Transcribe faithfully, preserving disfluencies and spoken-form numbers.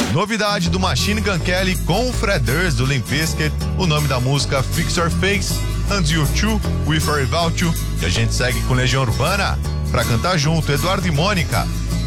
Novidade do Machine Gun Kelly com o Fred Durst do Limp Bizkit, o nome da música Fix Your Face, And You Too, With or Without You, e a gente segue com Legião Urbana, pra cantar junto, Eduardo e Mônica,